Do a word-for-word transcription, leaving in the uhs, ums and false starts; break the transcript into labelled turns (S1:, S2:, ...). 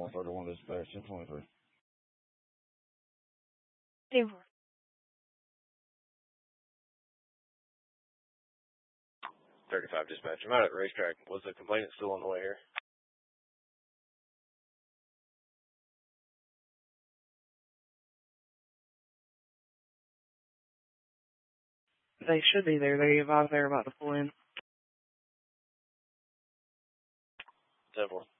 S1: one thirty-one dispatch, ten twenty-three.
S2: ten four.
S3: thirty-five dispatch. I'm out at the racetrack. Was the complainant still on the way here?
S2: They should be there. They advised they're about to pull in.
S3: ten four.